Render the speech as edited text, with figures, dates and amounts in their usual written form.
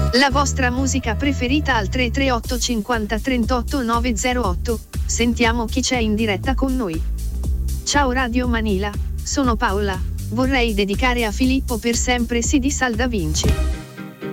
La vostra musica preferita al 338 50 38 908. Sentiamo chi c'è in diretta con noi. Ciao Radio Manila, sono Paola. Vorrei dedicare a Filippo per sempre di Salda Vinci.